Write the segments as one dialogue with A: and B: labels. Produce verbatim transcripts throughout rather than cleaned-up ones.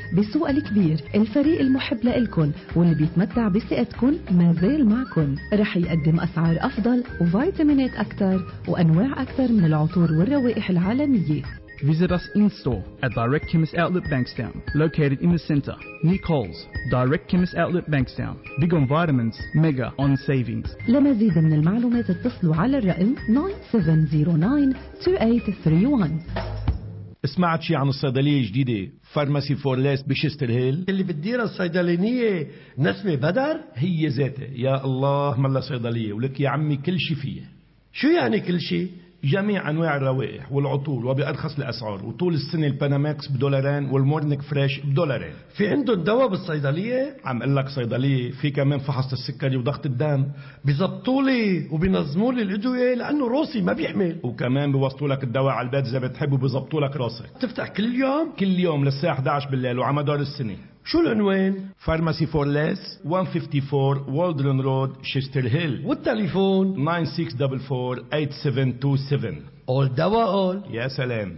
A: بسوق الكبير، الفريق المحب لإلكن واللي بيتمتع بثقتكن ما زال معكن. رح يقدم أسعار أفضل وفيتامينات أكثر وأنواع أكثر من العطور والروائح العالمية.
B: Visit us in-store at Direct Chemist Outlet Bankstown, located in the centre, near Coles. Direct Chemist Outlet Bankstown. Big on vitamins, mega on savings.
A: لمزيد من المعلومات اتصلوا على الرقم ناين سفن زيرو ناين تو إيت ثري وان.
C: سمعت شي عن الصيدلية الجديدة فارماسي فورليس بشستر هيل
D: اللي بتديرها الصيدلانية نسمة بدر؟
C: هي ذاتها. يا الله ملا صيدلية ولك يا عمي كل شي فيها.
D: شو يعني كل شي؟
C: جميع أنواع الروائح والعطور وبأرخص الأسعار، وطول السنة الباناماكس بدولارين والمورنيك فريش بدولارين.
D: في عندهم دواء بالصيدلية؟
C: عم قل لك صيدلية في كمان فحص السكري وضغط الدم.
D: بيزبطوا لي وبينظموا لي الأدوية لأنه روسي ما بيحمل،
C: وكمان بيوصلوا لك الدواء على البيت إذا بتحب وبيزبطوا لك راسك.
D: تفتح كل يوم؟
C: كل يوم للساعة إحدى عشر بالليل وعلى مدار السنة.
D: شو العنوان؟
C: فارماسي فورليس مية وخمسة وخمسين والدرن رود شيستر هيل،
D: والتليفون
C: ناين سكس أربعة أربعة ثمانية سبعة اتنين سبعة.
D: أول دواء أول.
C: يا سلام.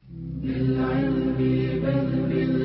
E: بالعلم بل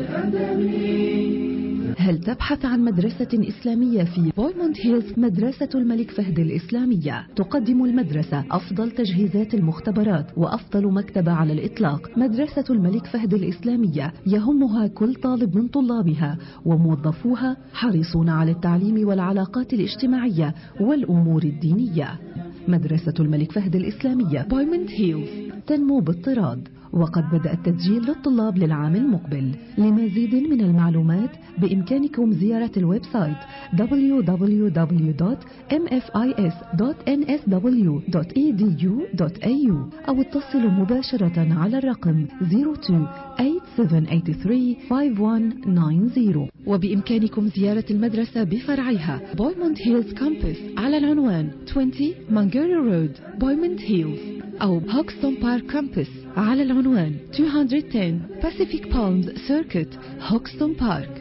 E: بالأدب.
A: هل تبحث عن مدرسة إسلامية في بويموند هيلز؟ مدرسة الملك فهد الإسلامية تقدم المدرسة أفضل تجهيزات المختبرات وأفضل مكتبة على الإطلاق. مدرسة الملك فهد الإسلامية يهمها كل طالب من طلابها، وموظفوها حريصون على التعليم والعلاقات الاجتماعية والأمور الدينية. مدرسة الملك فهد الإسلامية بويموند هيلز تنمو باضطراد، وقد بدأ التسجيل للطلاب للعام المقبل. لمزيد من المعلومات بإمكانكم زيارة الويب سايت دبليو دبليو دبليو دوت إم إف آي إس دوت إن إس دبليو دوت إي دي يو دوت إيه يو أو اتصلوا مباشرة على الرقم صفر اثنين ثمانية سبعة ثمانية ثلاثة خمسة واحد تسعة صفر. وبإمكانكم زيارة المدرسة بفرعها بويموند هيلز كامبس على العنوان عشرين مانجيري رود بويموند هيلز، أو هوكستون بارك كامبس على العنوان مئتين وعشرة Pacific Palms Circuit هوكستون بارك.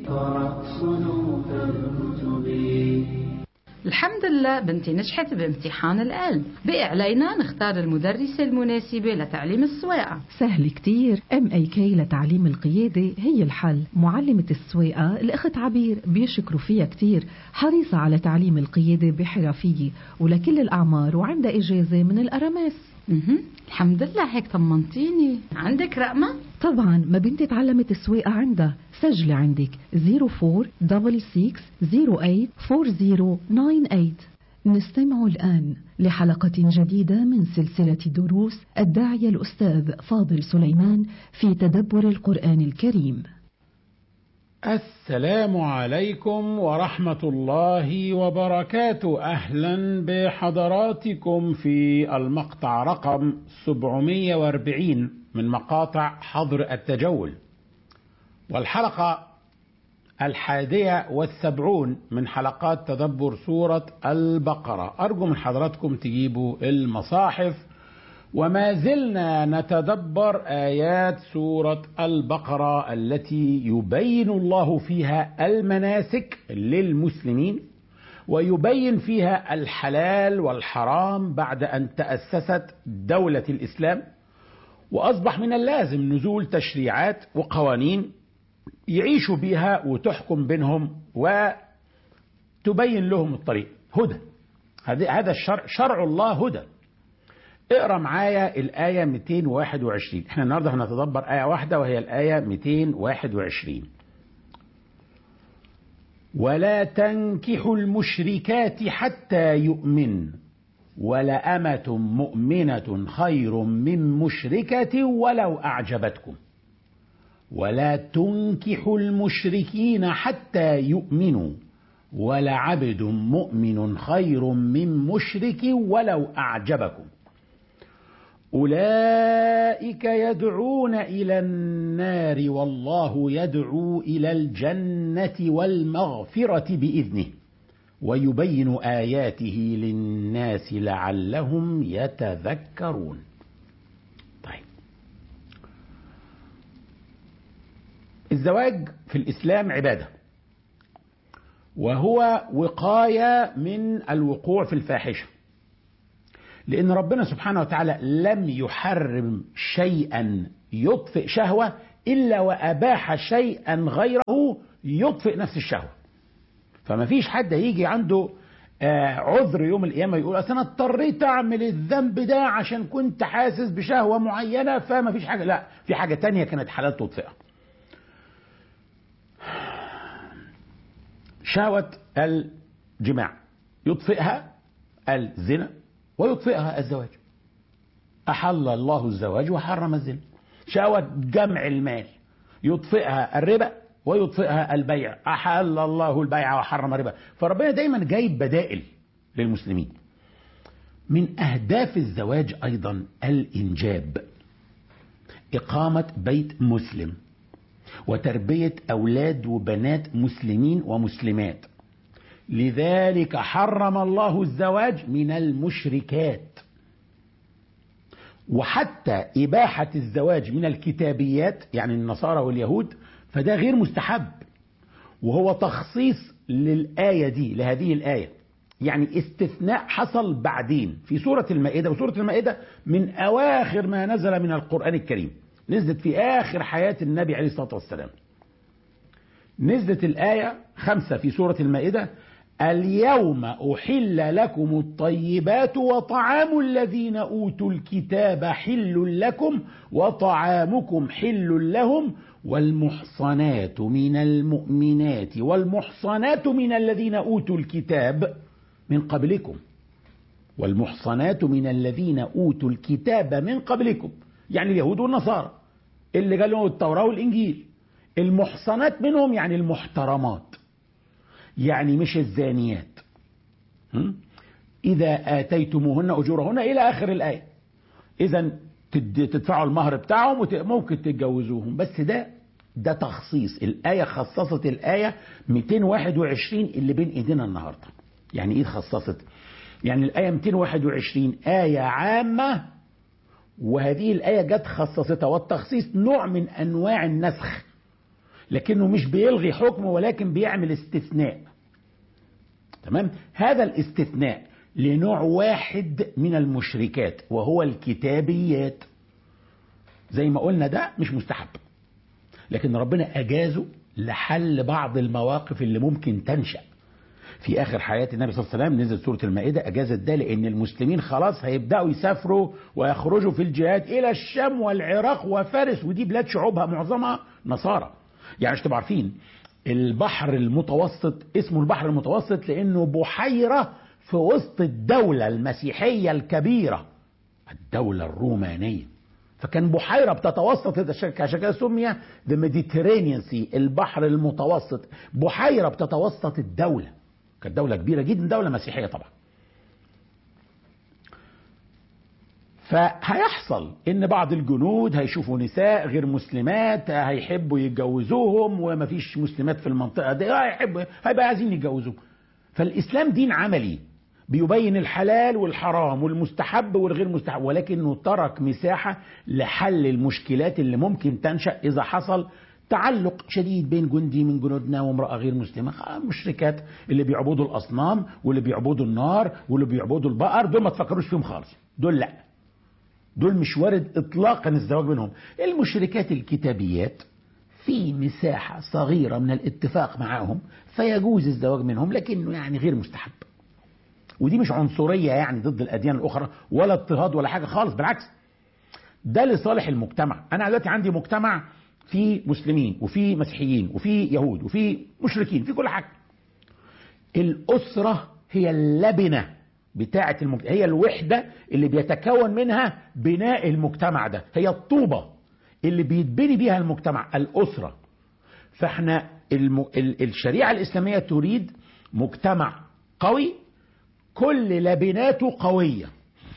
F: الحمد لله بنتي نجحت بامتحان العلم، بقي علينا نختار المدرسة المناسبة لتعليم السواقة.
A: سهل كتير، ام اي كي لتعليم القيادة هي الحل. معلمة السواقة الأخت عبير بيشكروا فيها كتير، حريصة على تعليم القيادة بحرفية ولكل الأعمار وعندها إجازة من الأرامس.
F: اها الحمد لله، هيك طمنتيني. عندك رقمة؟
A: طبعا، ما بنتي تعلمت السواقة عندها. سجلي عندك صفر أربعة ستة ستة صفر ثمانية أربعة صفر تسعة ثمانية. نستمع الآن لحلقة جديدة من سلسلة دروس الداعية الأستاذ فاضل سليمان في تدبر القرآن الكريم.
G: السلام عليكم ورحمة الله وبركاته. أهلا بحضراتكم في المقطع رقم سبعمائة وأربعين من مقاطع حظر التجول، والحلقة الحادية والسبعون من حلقات تدبر سورة البقرة. أرجو من حضراتكم تجيبوا المصاحف، وما زلنا نتدبر آيات سورة البقرة التي يبين الله فيها المناسك للمسلمين، ويبين فيها الحلال والحرام بعد أن تأسست دولة الإسلام، وأصبح من اللازم نزول تشريعات وقوانين يعيشوا بها وتحكم بينهم وتبين لهم الطريق. هدى، هذا الشرع، شرع الله هدى. اقرأ معايا الآية مئتين وواحد وعشرين. احنا النهاردة هنتدبر آية واحدة وهي الآية مئتين وواحد وعشرين. ولا تنكحوا المشركات حتى يؤمن ولأمة مؤمنة خير من مشركة ولو أعجبتكم. ولا تنكحوا المشركين حتى يؤمنوا ولعبد مؤمن خير من مشرك ولو أعجبكم. أولئك يدعون إلى النار والله يدعو إلى الجنة والمغفرة بإذنه ويبين آياته للناس لعلهم يتذكرون. طيب، الزواج في الإسلام عبادة، وهو وقاية من الوقوع في الفاحشة، لأن ربنا سبحانه وتعالى لم يحرم شيئا يطفئ شهوة إلا وأباح شيئا غيره يطفئ نفس الشهوة. فما فيش حد يجي عنده عذر يوم القيامة يقول أصل أنا اضطريت أعمل الذنب ده عشان كنت حاسس بشهوة معينة فما فيش حاجة. لا، في حاجة تانية كانت حلال تطفئها. شهوة الجماع يطفئها الزنا ويطفئها الزواج. أحل الله الزواج وحرم الزنا. شهوة جمع المال يطفئها الربا ويطفئها البيع. أحل الله البيع وحرم الربا. فربنا دايما جايب بدائل للمسلمين. من أهداف الزواج أيضا الإنجاب، إقامة بيت مسلم وتربية أولاد وبنات مسلمين ومسلمات. لذلك حرم الله الزواج من المشركات. وحتى إباحة الزواج من الكتابيات يعني النصارى واليهود فده غير مستحب، وهو تخصيص للآية دي لهذه الآية، يعني استثناء حصل بعدين في سورة المائدة. وسورة المائدة من أواخر ما نزل من القرآن الكريم، نزلت في آخر حياة النبي عليه الصلاة والسلام. نزلت الآية خمسة في سورة المائدة: اليوم أحل لكم الطيبات وطعام الذين أوتوا الكتاب حل لكم وطعامكم حل لهم والمحصنات من المؤمنات والمحصنات من الذين أوتوا الكتاب من قبلكم. والمحصنات من الذين أوتوا الكتاب من قبلكم يعني اليهود والنصارى اللي قالوا التوراة والإنجيل. المحصنات منهم يعني المحترمات، يعني مش الزانيات. إذا آتيتموهن أجورهن إلى آخر الآية. إذا تدفعوا المهر بتاعهم وممكن تتجوزوهم. بس ده ده تخصيص. الآية خصصت الآية مئتين وواحد وعشرين اللي بين إيدينا النهاردة. يعني إيه خصصت؟ يعني الآية مئتين وواحد وعشرين آية عامة، وهذه الآية جت خصصتها. والتخصيص نوع من أنواع النسخ، لكنه مش بيلغي حكمه ولكن بيعمل استثناء. تمام؟ هذا الاستثناء لنوع واحد من المشركات وهو الكتابيات. زي ما قلنا ده مش مستحب، لكن ربنا أجازه لحل بعض المواقف اللي ممكن تنشأ. في آخر حياة النبي صلى الله عليه وسلم نزل سورة المائدة أجازت ده، لأن المسلمين خلاص هيبدأوا يسافروا ويخرجوا في الجهاد إلى الشام والعراق وفارس، ودي بلاد شعوبها معظمها نصارى. يعني مش تبقوا عارفين البحر المتوسط اسمه البحر المتوسط لأنه بحيرة في وسط الدولة المسيحية الكبيرة الدولة الرومانية، فكان بحيرة بتتوسط عشان كده سمي The Mediterranean Sea البحر المتوسط. بحيرة بتتوسط الدولة، كانت دولة كبيرة جدا، دولة مسيحية طبعا. فهيحصل ان بعض الجنود هيشوفوا نساء غير مسلمات هيحبوا يتجوزوهم، ومفيش مسلمات في المنطقة دي هيحبوا هيبقى عايزين يتجوزوهم. فالإسلام دين عملي بيبين الحلال والحرام والمستحب والغير مستحب، ولكنه ترك مساحة لحل المشكلات اللي ممكن تنشأ إذا حصل تعلق شديد بين جندي من جنودنا وامرأة غير مسلمة. مشركات اللي بيعبدوا الأصنام واللي بيعبدوا النار واللي بيعبدوا البقر، دول ما تفكروش فيهم خالص، دول لا، دول مش وارد إطلاقا الزواج منهم. المشركات الكتابيات في مساحة صغيرة من الاتفاق معهم فيجوز الزواج منهم، لكنه يعني غير مستحب. ودي مش عنصرية يعني ضد الأديان الأخرى ولا اضطهاد ولا حاجة خالص، بالعكس ده لصالح المجتمع. أنا دلوقتي عندي مجتمع فيه مسلمين وفيه مسيحيين وفيه يهود وفيه مشركين، في كل حاجة. الأسرة هي اللبنة بتاعة المجتمع، هي الوحدة اللي بيتكون منها بناء المجتمع ده، هي الطوبة اللي بيتبني بيها المجتمع، الأسرة. فاحنا الم... الشريعة الإسلامية تريد مجتمع قوي كل لبناته قوية.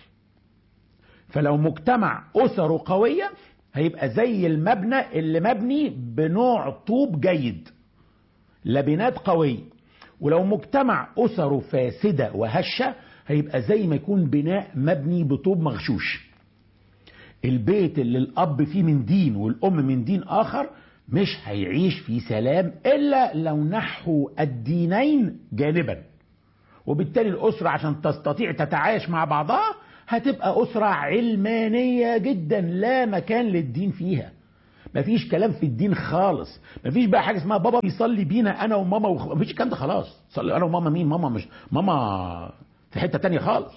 G: فلو مجتمع أسره قوية هيبقى زي المبنى اللي مبني بنوع طوب جيد، لبنات قوية. ولو مجتمع أسره فاسدة وهشة هيبقى زي ما يكون بناء مبني بطوب مغشوش. البيت اللي الأب فيه من دين والأم من دين آخر مش هيعيش في سلام إلا لو نحوا الدينين جانبا. وبالتالي الأسرة عشان تستطيع تتعايش مع بعضها هتبقى أسرة علمانية جدا لا مكان للدين فيها. مفيش كلام في الدين خالص. مفيش بقى حاجه اسمها بابا بيصلي بينا انا وماما وخ... مفيش الكلام ده خلاص. صلي انا وماما مين؟ ماما مش ماما في حته تانية خالص.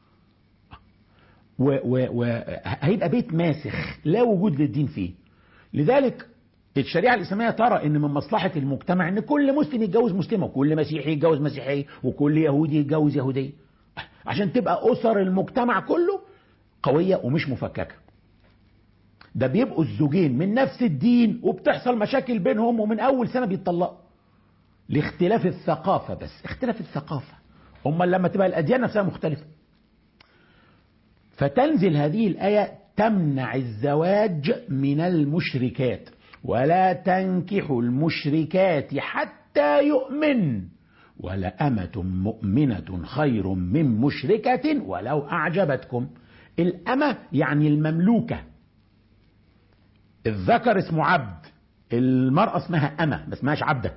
G: وهيبقى و... بيت ماسخ لا وجود للدين فيه. لذلك الشريعه الاسلاميه ترى ان من مصلحه المجتمع ان كل مسلم يتجوز مسلمه، وكل مسيحي يتجوز مسيحيه، وكل يهودي يتجوز يهوديه، عشان تبقى اسر المجتمع كله قويه ومش مفككه. ده بيبقوا الزوجين من نفس الدين وبتحصل مشاكل بينهم ومن اول سنه بيتطلقوا لاختلاف الثقافه، بس اختلاف الثقافه. امال لما تبقى الاديان نفسها مختلفه. فتنزل هذه الايه تمنع الزواج من المشركات، ولا تنكحوا المشركات حتى يؤمن، ولأمة مؤمنة خير من مشركة ولو أعجبتكم. الأمة يعني المملوكة. الذكر اسمه عبد، المرأة اسمها أمة ما اسمهاش عبدة.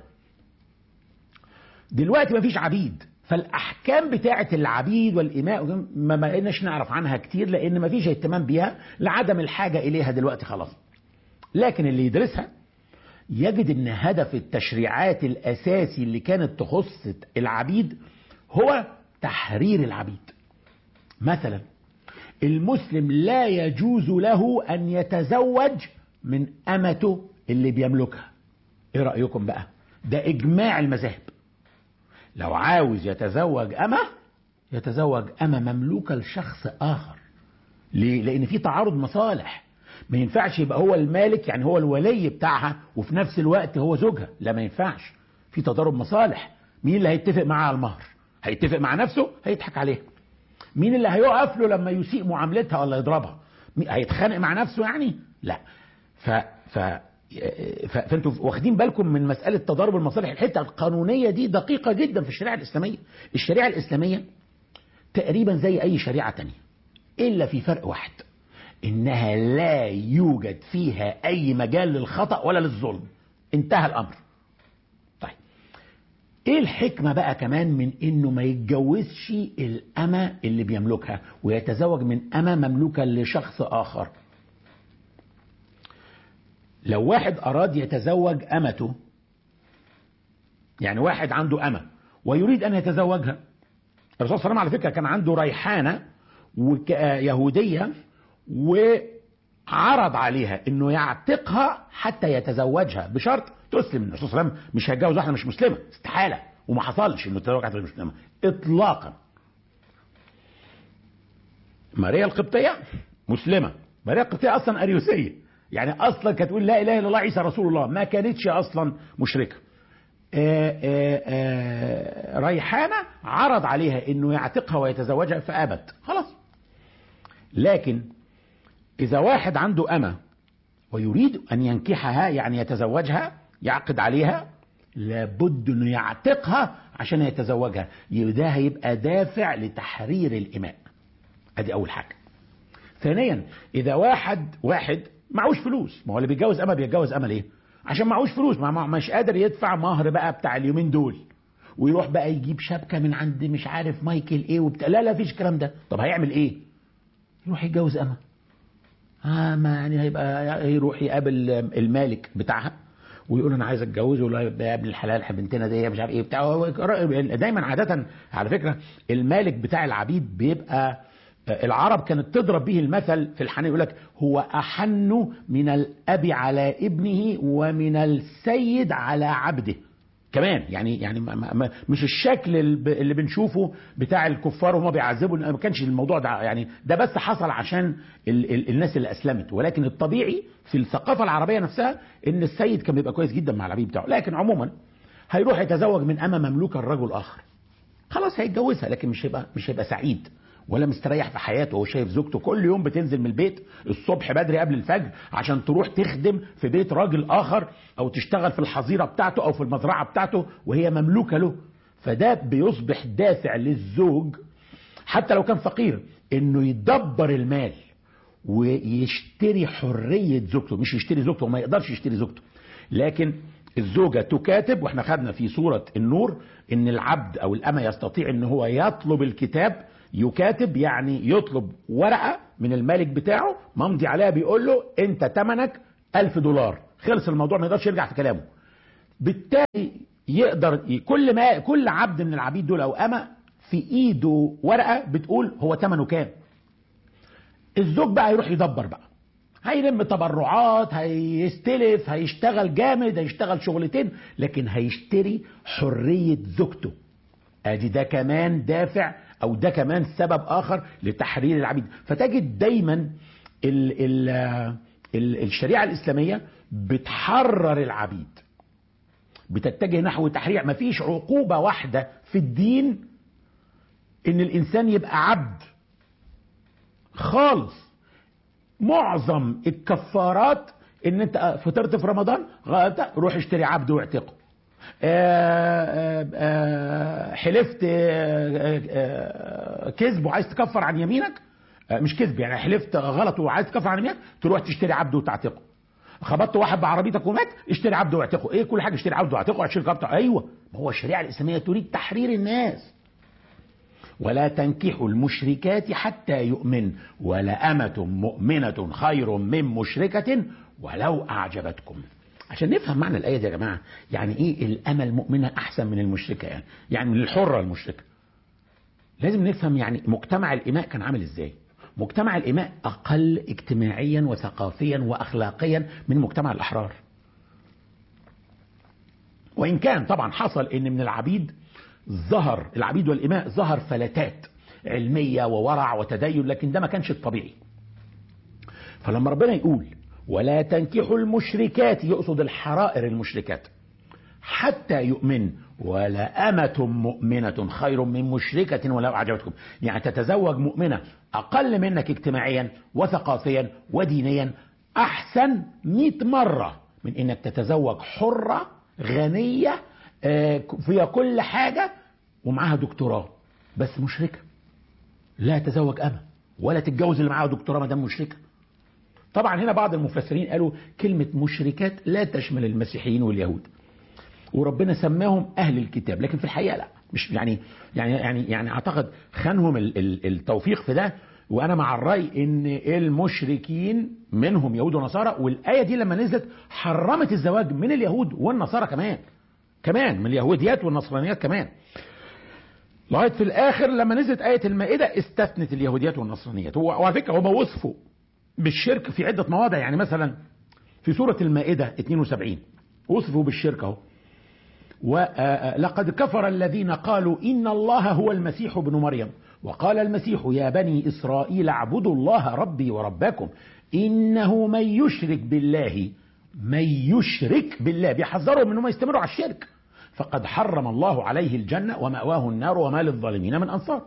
G: دلوقتي ما فيش عبيد، فالأحكام بتاعة العبيد والإماء ما بقيناش نعرف عنها كتير لأن ما فيش اهتمام بيها لعدم الحاجة إليها دلوقتي خلاص. لكن اللي يدرسها يجد ان هدف التشريعات الاساسي اللي كانت تخص العبيد هو تحرير العبيد. مثلا المسلم لا يجوز له ان يتزوج من امته اللي بيملكها. ايه رأيكم بقى؟ ده اجماع المذاهب. لو عاوز يتزوج امه يتزوج امه مملوكة لشخص اخر. ليه؟ لان في تعارض مصالح. ما ينفعش يبقى هو المالك يعني هو الولي بتاعها وفي نفس الوقت هو زوجها، لا ما ينفعش. في تضارب مصالح. مين اللي هيتفق معاه على المهر؟ هيتفق مع نفسه؟ هيضحك عليها. مين اللي هيقف له لما يسيء معاملتها ولا يضربها؟ هيتخانق مع نفسه يعني؟ لا. ف ف ف فانتوا واخدين بالكم من مسألة تضارب المصالح. الحتة القانونية دي دقيقة جدا في الشريعة الإسلامية. الشريعة الإسلامية تقريبا زي أي شريعة تانية إلا في فرق واحد، إنها لا يوجد فيها أي مجال للخطأ ولا للظلم. انتهى الأمر. طيب إيه الحكمة بقى كمان من إنه ما يتجوزش الأمة اللي بيملكها ويتزوج من أمة مملوكة لشخص آخر؟ لو واحد أراد يتزوج أمته، يعني واحد عنده أمة ويريد أن يتزوجها. الرسول صلى الله عليه وسلم على فكرة كان عنده ريحانة يهودية وعرض عليها انه يعتقها حتى يتزوجها بشرط تسلم. الرسول صلى الله عليه وسلم مش هيتجوز واحده مش مسلمه، استحاله، وما حصلش انه يتزوج واحده مش مسلمه اطلاقا. ماريا القبطيه مسلمه. ماريا القبطيه اصلا اريوسيه، يعني اصلا كانت تقول لا اله الا الله عيسى رسول الله، ما كانتش اصلا مشركه. آآ آآ ريحانه عرض عليها انه يعتقها ويتزوجها فابت، خلاص. لكن إذا واحد عنده أمة ويريد أن ينكحها يعني يتزوجها يعقد عليها، لابد أنه يعتقها عشان يتزوجها. ده هيبقى دافع لتحرير الإماء. أدي أول حاجة. ثانيا إذا واحد واحد معوش فلوس، ما هو اللي بيتجوز أمة بيتجوز أمة ليه؟ عشان معوش فلوس، ما مش قادر يدفع مهر بقى بتاع اليومين دول، ويروح بقى يجيب شبكة من عند مش عارف مايكل إيه وبتاع. لا لا فيش الكلام ده. طب هيعمل إيه؟ يروح يتجوز أمة. آه ما يعني هيبقى يروح يقابل المالك بتاعها ويقول أنا عايز أتجوز، ولا يا ابن الحلال بنتنا دي مش عارف إيه بتاع. دايما عادة على فكرة المالك بتاع العبيد بيبقى، العرب كانت تضرب به المثل في الحنين، يقول لك هو أحن من الأب على ابنه ومن السيد على عبده كمان. يعني يعني ما ما مش الشكل اللي بنشوفه بتاع الكفار وهم بيعذبوا، ما كانش الموضوع ده، يعني ده بس حصل عشان ال ال الناس اللي أسلمت. ولكن الطبيعي في الثقافة العربية نفسها ان السيد كان بيبقى كويس جدا مع العبيد بتاعه. لكن عموما هيروح يتزوج من أمة مملوكة لرجل آخر، خلاص هيتجوزها، لكن مش هيبقى مش هيبقى سعيد ولا مستريح في حياته. وهو شايف زوجته كل يوم بتنزل من البيت الصبح بدري قبل الفجر عشان تروح تخدم في بيت راجل آخر أو تشتغل في الحظيرة بتاعته أو في المزرعة بتاعته وهي مملوكة له. فده بيصبح دافع للزوج حتى لو كان فقير إنه يدبر المال ويشتري حرية زوجته. مش يشتري زوجته، وما يقدرش يشتري زوجته، لكن الزوجة تكاتب. واحنا خدنا في سورة النور إن العبد أو الأمة يستطيع إن هو يطلب الكتاب. يكاتب يعني يطلب ورقة من الملك بتاعه ممضي عليها بيقول له انت تمنك ألف دولار، خلص الموضوع، ما يقدرش يرجع في كلامه. بالتالي يقدر كل ما كل عبد من العبيد دول او أمة في ايده ورقة بتقول هو ثمنه كام. الزوج بقى يروح يدبر بقى، هيلم تبرعات، هيستلف، هيشتغل جامد، هيشتغل شغلتين، لكن هيشتري حرية زوجته. ادي ده كمان دافع او ده كمان سبب اخر لتحرير العبيد. فتجد دايما ال ال ال الشريعة الاسلامية بتحرر العبيد، بتتجه نحو تحرير. مفيش عقوبة واحدة في الدين ان الانسان يبقى عبد خالص. معظم الكفارات ان انت فطرت في رمضان روح اشتري عبد واعتقه. حلفت كذب وعايز تكفر عن يمينك، مش كذب يعني، حلفت غلط وعايز تكفر عن يمينك، تروح تشتري عبد وتعتقه. خبطت واحد بعربيتك ومات، اشتري عبد واعتقه. ايه كل حاجه اشتري عبد واعتقه عشان كابتن. ايوه، ما هو الشريعه الاسلاميه تريد تحرير الناس. ولا تنكحوا المشركات حتى يؤمن ولأمة مؤمنة خير من مشركة ولو أعجبتكم. عشان نفهم معنى الآية دي يا جماعة، يعني إيه الأمة المؤمنة أحسن من المشركة؟ يعني يعني من الحرة المشركة. لازم نفهم يعني مجتمع الإماء كان عامل إزاي. مجتمع الإماء أقل اجتماعيا وثقافيا وأخلاقيا من مجتمع الأحرار. وإن كان طبعا حصل إن من العبيد ظهر، العبيد والإماء ظهر فلتات علمية وورع وتدين، لكن ده ما كانش الطبيعي. فلما ربنا يقول ولا تنكحوا المشركات، يقصد الحرائر المشركات، حتى يؤمن ولا أمة مؤمنة خير من مشركة ولو أعجبتكم. يعني تتزوج مؤمنة أقل منك اجتماعيا وثقافيا ودينيا أحسن مئة مرة من إنك تتزوج حرة غنية فيها كل حاجة ومعاها دكتوراه بس مشركة. لا تزوج أمة ولا تتجوز اللي معاها دكتوراه ما دام مشركة. طبعا هنا بعض المفسرين قالوا كلمة مشركات لا تشمل المسيحيين واليهود، وربنا سماهم أهل الكتاب، لكن في الحقيقة لا، مش يعني يعني يعني يعني أعتقد خانهم التوفيق في ده. وأنا مع الرأي إن المشركين منهم يهود ونصارى، والآية دي لما نزلت حرمت الزواج من اليهود والنصارى كمان، كمان من اليهوديات والنصرانيات كمان، لغاية في الآخر لما نزلت آية المائدة استثنت اليهوديات والنصرانيات. وعلى فكرة هم وصفوا بالشرك في عدة مواضع، يعني مثلا في سورة المائدة اثنين وسبعين وصفوا بالشرك اهو. ولقد كفر الذين قالوا إن الله هو المسيح ابن مريم وقال المسيح يا بني إسرائيل اعبدوا الله ربي وربكم إنه من يشرك بالله من يشرك بالله، بيحذرهم انهم يستمروا على الشرك، فقد حرم الله عليه الجنة ومأواه النار وما للظالمين من أنصار.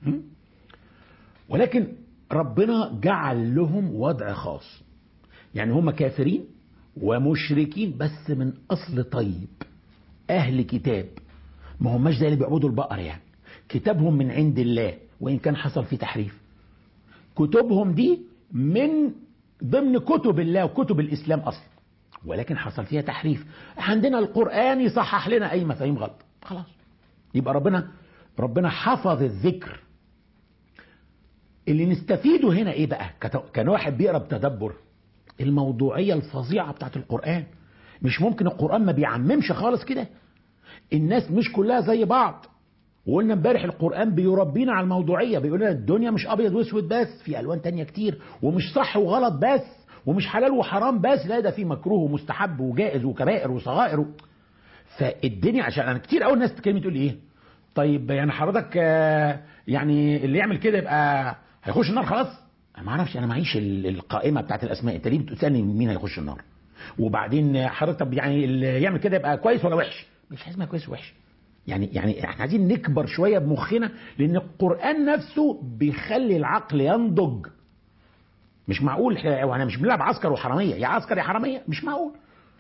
G: ولكن ربنا جعل لهم وضع خاص، يعني هم كافرين ومشركين بس من أصل طيب، أهل كتاب، ما هماش زي اللي بيعبدوا البقر، يعني كتابهم من عند الله وإن كان حصل فيه تحريف. كتبهم دي من ضمن كتب الله وكتب الإسلام أصلا، ولكن حصل فيها تحريف. عندنا القرآن يصحح لنا أي مفاهيم غلط، خلاص يبقى ربنا ربنا حفظ الذكر. اللي نستفيده هنا إيه بقى؟ كان واحد بيقرأ بتدبر الموضوعية الفظيعة بتاعت القرآن. مش ممكن القرآن ما بيعممش خالص كده، الناس مش كلها زي بعض. وقلنا امبارح القرآن بيربينا على الموضوعية، بيقول لنا الدنيا مش أبيض واسود بس، في ألوان تانية كتير، ومش صح وغلط بس، ومش حلال وحرام بس، لا ده في مكروه ومستحب وجائز وكبائر وصغائر. فالدنيا عشان انا كتير قوي الناس تكلمني تقول لي ايه طيب يعني حضرتك يعني اللي يعمل كده يبقى هيخش النار خلاص؟ انا ما اعرفش، انا معيش القائمه بتاعت الاسماء، انت ليه بتسالني مين هيخش النار؟ وبعدين حضرتك طب يعني اللي يعمل كده يبقى كويس ولا وحش؟ مش حاجه اسمها كويس ووحش، يعني يعني احنا عايزين نكبر شويه بمخنا، لان القران نفسه بيخلي العقل ينضج. مش معقول وانا مش بنلعب عسكر وحراميه، يا عسكر يا حراميه، مش معقول.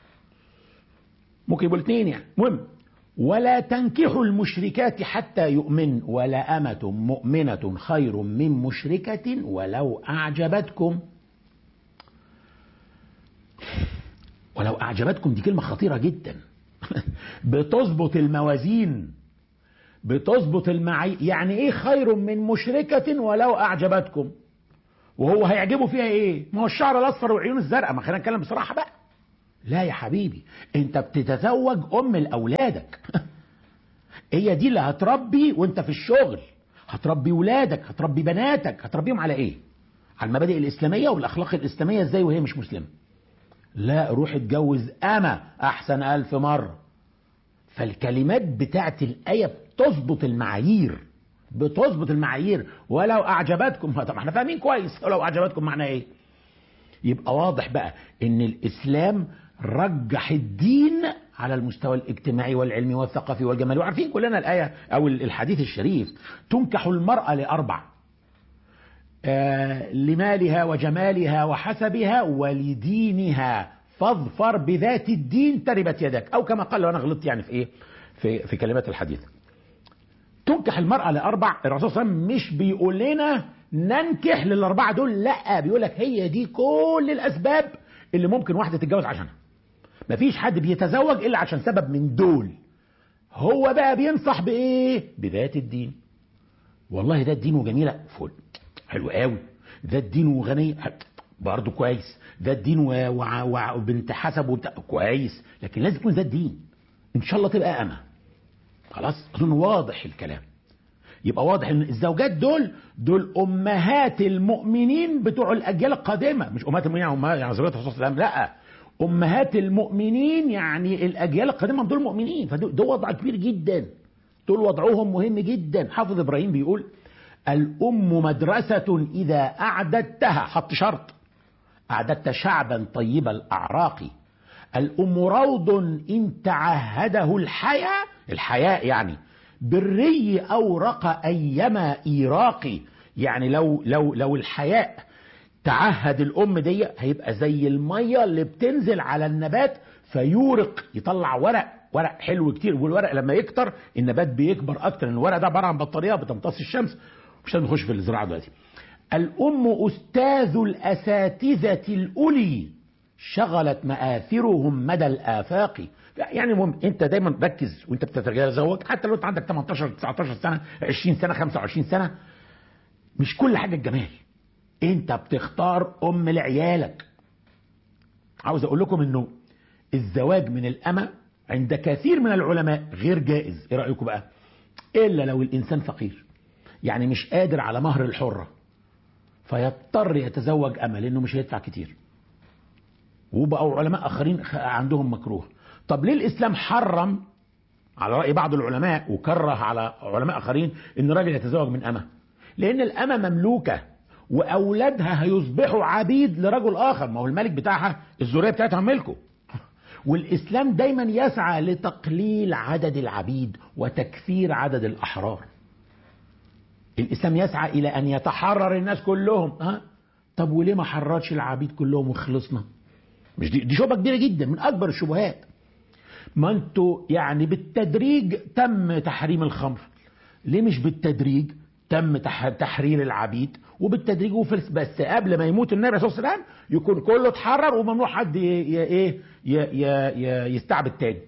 G: ممكن يبقوا الاثنين يعني. المهم ولا تنكحوا المشركات حتى يؤمن ولا أمة مؤمنة خير من مشركة ولو أعجبتكم. ولو أعجبتكم دي كلمة خطيرة جدا بتظبط الموازين، بتظبط المعي. يعني ايه خير من مشركة ولو أعجبتكم؟ وهو هيعجبه فيها ايه؟ ما هو الشعر الأصفر والعيون الزرقاء، ما خلينا نتكلم بصراحة بقى. لا يا حبيبي، انت بتتزوج ام لاولادك. هي دي اللي هتربي وانت في الشغل، هتربي ولادك، هتربي بناتك، هتربيهم على ايه؟ على المبادئ الاسلاميه والاخلاق الاسلاميه. ازاي وهي مش مسلمه؟ لا، روح اتجوز اما احسن الف مره. فالكلمات بتاعت الايه بتظبط المعايير، بتظبط المعايير. ولو اعجبتكم، طب احنا فاهمين كويس ولو اعجبتكم معناه ايه. يبقى واضح بقى ان الاسلام رجح الدين على المستوى الاجتماعي والعلمي والثقافي والجمالي. وعارفين كلنا الايه او الحديث الشريف: تنكح المرأة لاربع: آه لمالها وجمالها وحسبها ولدينها فاظفر بذات الدين تربت يدك، او كما قال، لو انا غلطت يعني في ايه في في كلمات الحديث. تنكح المرأة لاربع، الرسول صلى الله عليه وسلم مش بيقول لنا ننكح للاربعه دول، لا، بيقول لك هي دي كل الاسباب اللي ممكن واحده تتجوز عشانها. مفيش حد بيتزوج الا عشان سبب من دول. هو بقى بينصح بايه؟ بذات الدين. والله ده الدين وجميله فل حلو قوي، ده الدين وغنيه برضه كويس، ده الدين وبنت حسب وبتاع كويس، لكن لازم يكون ده الدين. ان شاء الله تبقى اما. خلاص، اظن واضح الكلام. يبقى واضح ان الزوجات دول دول امهات المؤمنين بتوع الاجيال القادمه، مش امهات المؤمنين يعني يعني زوجات الرسول صلى الله عليه وسلم، لا، امهات المؤمنين يعني الاجيال القادمه دول مؤمنين. فده وضع كبير جدا، دول وضعهم مهم جدا. حافظ ابراهيم بيقول: الام مدرسه اذا اعددتها، حط شرط، اعددت شعبا طيب الاعراق. الام روض ان تعهده الحياء، الحياء يعني بالري أورق أيما إيراقي. يعني لو لو لو الحياء تعهد الأم دي، هيبقى زي المية اللي بتنزل على النبات فيورق، يطلع ورق، ورق حلو كتير. والورق لما يكتر النبات بيكبر أكتر، لأن الورق ده عبارة عن بطارية بتمتص الشمس. مش هنخش في الزراعة دلوقتي. الأم أستاذ الأساتذة الأولي، شغلت مآثرهم مدى الآفاق. يعني مهم انت دايما ركز وانت بتتزوج، حتى لو انت عندك تمنتاشر تسعتاشر سنه، عشرين سنه، خمسة وعشرين سنه، مش كل حاجه الجمال. انت بتختار ام لعيالك. عاوز اقول لكم انه الزواج من الأمة عند كثير من العلماء غير جائز. ايه رايكم بقى؟ الا لو الانسان فقير، يعني مش قادر على مهر الحره، فيضطر يتزوج أمة لانه مش هيدفع كتير. وبقوا علماء اخرين عندهم مكروه. طب ليه الإسلام حرم على رأي بعض العلماء وكره على علماء آخرين إن الراجل يتزوج من أمة؟ لأن الأمة مملوكة وأولادها هيصبحوا عبيد لرجل آخر. ما هو الملك بتاعها الذرية بتاعتها ملكه. والإسلام دايما يسعى لتقليل عدد العبيد وتكثير عدد الأحرار. الإسلام يسعى إلى أن يتحرر الناس كلهم. ها؟ طب وليه ما حررش العبيد كلهم وخلصنا؟ مش دي, دي شبهة كبيرة جدا، من أكبر الشبهات. ما انتوا يعني بالتدريج تم تحريم الخمر، ليه مش بالتدريج تم تحرير العبيد وبالتدريج وفلس؟ بس قبل ما يموت النبي صلى الله عليه وسلم يكون كله اتحرر وممنوع حد ايه يستعبد تاني.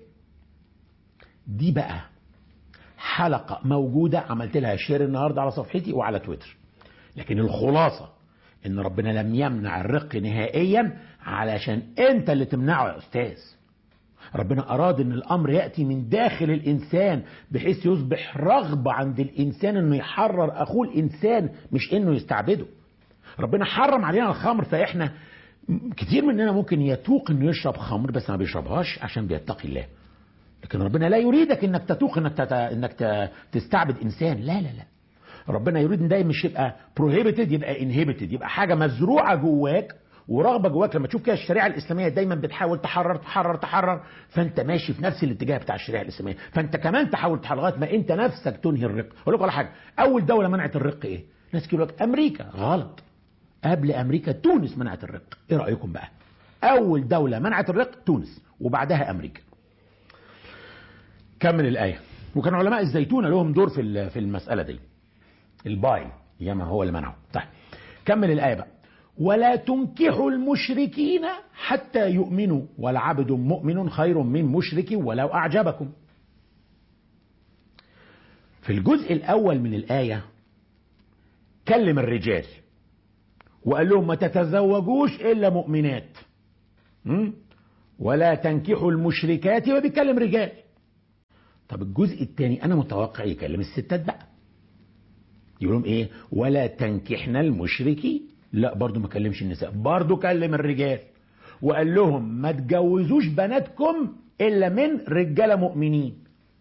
G: دي بقى حلقة موجودة عملت لها شير النهاردة على صفحتي وعلى تويتر. لكن الخلاصة ان ربنا لم يمنع الرق نهائيا علشان انت اللي تمنعه يا استاذ. ربنا أراد أن الأمر يأتي من داخل الإنسان بحيث يصبح رغبة عند الإنسان أنه يحرر أخوه الإنسان، مش أنه يستعبده. ربنا حرم علينا الخمر، فإحنا كتير مننا ممكن يتوق أنه يشرب خمر بس ما بيشربهاش عشان بيتقي الله. لكن ربنا لا يريدك أنك تتوق أنك, تت... أنك تستعبد إنسان. لا لا لا، ربنا يريد أن ده مش يبقى prohibited، يبقى inhibited، يبقى حاجة مزروعة جواك ورغبة جواك. لما تشوف كده الشريعة الإسلامية دايما بتحاول تحرر تحرر تحرر، فأنت ماشي في نفس الاتجاه بتاع الشريعة الإسلامية، فأنت كمان تحاول تحرر لغاية ما أنت نفسك تنهي الرق. أقول لكم على حاجة، أول دولة منعت الرق إيه؟ ناس كيلوا لك أمريكا. غلط، قبل أمريكا تونس منعت الرق. إيه رأيكم بقى؟ أول دولة منعت الرق تونس وبعدها أمريكا. كمل الآية. وكان علماء الزيتونة لهم دور في في المسألة دي، الباي ياما هو اللي منعه. طيب كمل الآية بقى. ولا تنكحوا المشركين حتى يؤمنوا ولعبد مؤمن خير من مشرك ولو أعجبكم. في الجزء الأول من الآية كلم الرجال وقال لهم ما تتزوجوش إلا مؤمنات، ولا تنكحوا المشركات، يبقى بيتكلم رجال. طب الجزء الثاني انا متوقع يكلم الستات بقى، يقول لهم ايه؟ ولا تنكحنا المشركين. لا برضو ما كلمش النساء، برضو كلم الرجال وقال لهم ما تجوزوش بناتكم الا من رجاله مؤمنين.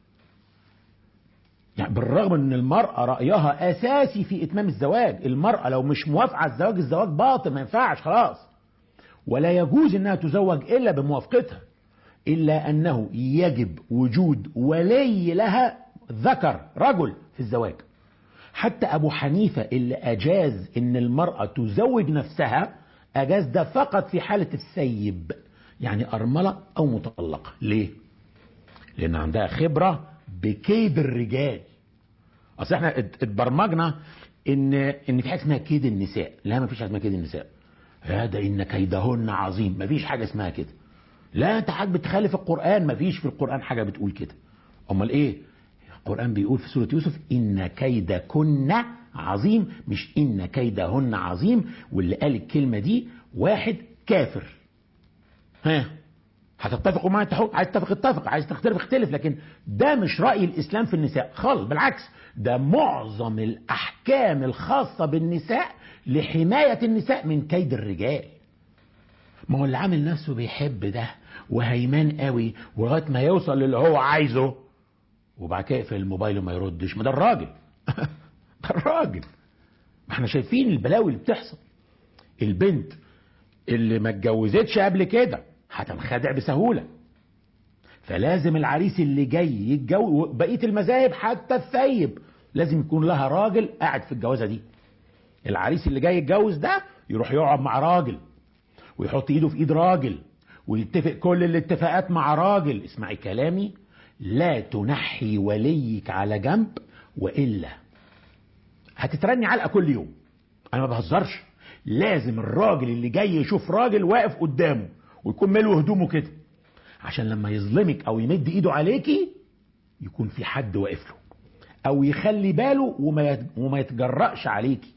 G: يعني بالرغم ان المرأة رأيها اساسي في اتمام الزواج، المرأة لو مش موافقة على الزواج الزواج باطل ما ينفعش خلاص، ولا يجوز انها تزوج الا بموافقتها، الا انه يجب وجود ولي لها ذكر رجل في الزواج. حتى ابو حنيفة اللي اجاز ان المرأة تزوج نفسها اجاز ده فقط في حالة السيب، يعني ارملة او مطلقة. ليه؟ لان عندها خبرة بكيد الرجال. اصل احنا اتبرمجنا ان ان في حاجه اسمها كيد النساء. لا ما فيش حاجه اسمها كيد النساء. هذا ان كيدهن عظيم، ما فيش حاجه اسمها كده. لا انت حاجه بتخالف القران، ما فيش في القران حاجه بتقول كده. امال ايه؟ القران بيقول في سوره يوسف ان كيدكن عظيم، مش ان كيدهن عظيم. واللي قال الكلمه دي واحد كافر. ها هتتفقوا معايا؟ عايز تتفق اتفق، عايز تختلف اختلف، لكن ده مش رأي الإسلام في النساء خالص، بالعكس ده معظم الأحكام الخاصة بالنساء لحماية النساء من كيد الرجال. ما هو اللي عامل نفسه بيحب ده وهيمان قوي ولغايه ما يوصل للي هو عايزه وبعد كده يقفل الموبايل وما يردش، ما ده الراجل. ده الراجل. ما احنا شايفين البلاوي اللي بتحصل. البنت اللي ما اتجوزتش قبل كده هتنخدع بسهولة، فلازم العريس اللي جاي يتجوز. بقية المذاهب حتى الثيب لازم يكون لها راجل قاعد في الجوازة دي. العريس اللي جاي يتجوز ده يروح يقعد مع راجل ويحط ايده في ايد راجل ويتفق كل الاتفاقات مع راجل. اسمعي كلامي، لا تنحي وليك على جنب وإلا هتترني علقة كل يوم. انا ما بهزرش. لازم الراجل اللي جاي يشوف راجل واقف قدامه ويكون ملو هدومه كده، عشان لما يظلمك او يمد ايده عليكي يكون في حد واقف له او يخلي باله وما يتجرأش عليكي.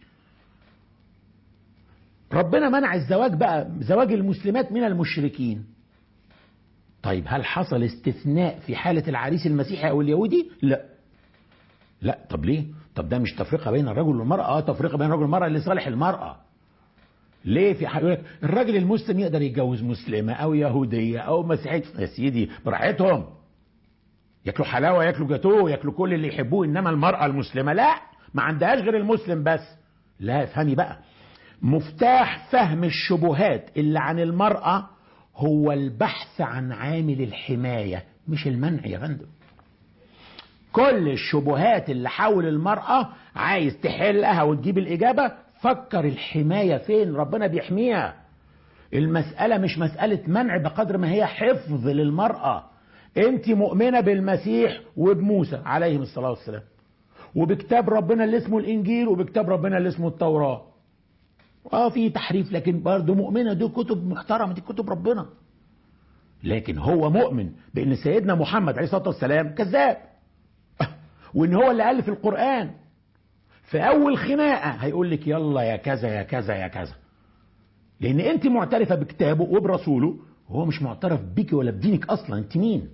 G: ربنا منع الزواج بقى، زواج المسلمات من المشركين. طيب هل حصل استثناء في حالة العريس المسيحي او اليهودي؟ لا. لا طب ليه؟ طب ده مش تفرقة بين الرجل والمرأة؟ اه تفرقة بين الرجل والمرأة لصالح المرأة. ليه؟ في حاجة الراجل المسلم يقدر يتجوز مسلمة او يهودية او مسيحية، يا سيدي براحتهم، ياكلوا حلاوة ياكلوا جاتوه ياكلوا كل اللي يحبوه. انما المرأة المسلمة لا، ما عندهاش غير المسلم بس. لا افهمي بقى، مفتاح فهم الشبهات اللي عن المرأة هو البحث عن عامل الحماية مش المنع يا فندم. كل الشبهات اللي حول المرأة عايز تحلها وتجيب الإجابة، فكر الحماية فين؟ ربنا بيحميها. المسألة مش مسألة منع بقدر ما هي حفظ للمرأة. انت مؤمنة بالمسيح وبموسى عليهم الصلاة والسلام وبكتاب ربنا اللي اسمه الإنجيل وبكتاب ربنا اللي اسمه التوراة. اه في تحريف لكن برضه مؤمنة، دي كتب محترمة، دي كتب ربنا. لكن هو مؤمن بأن سيدنا محمد عليه الصلاة والسلام كذاب وان هو اللي ألف القرآن. في اول خناقة هيقول لك يلا يا كذا يا كذا يا كذا، لان انت معترفة بكتابه وبرسوله وهو مش معترف بيك ولا بدينك اصلا. انت مين؟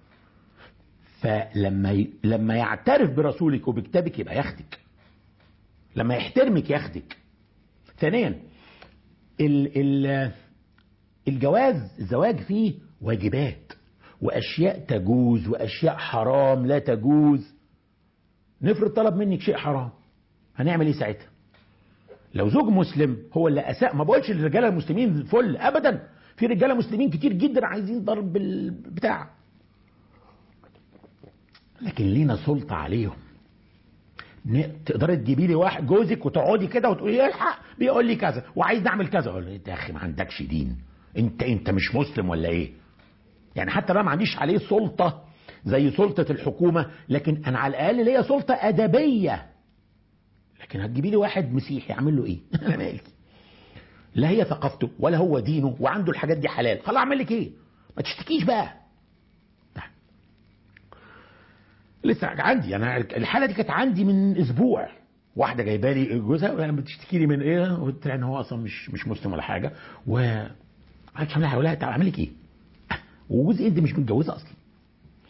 G: فلما ي... لما يعترف برسولك وبكتابك يبقى ياخدك، لما يحترمك ياخدك. ثانيا ال... ال... الجواز الزواج فيه واجبات واشياء تجوز واشياء حرام لا تجوز. نفرض طلب منك شيء حرام، هنعمل ايه ساعتها؟ لو زوج مسلم هو اللي اساء، ما بقولش الرجاله المسلمين فل ابدا، في رجاله مسلمين كتير جدا عايزين ضرب البتاع، لكن لينا سلطه عليهم. تقدري تجيبي لي واحد جوزك وتقعدي كده وتقولي الحق بيقول لي كذا وعايز نعمل كذا، اقول له يا اخي ما عندكش دين، انت انت مش مسلم ولا ايه؟ يعني حتى انا ما عنديش عليه سلطه زي سلطه الحكومه، لكن انا على الاقل ليا سلطه ادبيه. لكن هتجيبي لي واحد مسيحي اعمل له ايه؟ انا مالي، لا هي ثقافته ولا هو دينه وعنده الحاجات دي حلال، خلاص اعمل لك ايه؟ ما تشتكيش بقى. لسه عندي انا الحاله دي كانت عندي من اسبوع، واحده جايبه لي جوزها بتشتكي لي من ايه؟ قلت لها ان هو اصلا مش مش مسلم ولا حاجه و عايز اعمل لها، اقول لها اعمل لك ايه؟ وجزء انت مش متجوزه اصلا.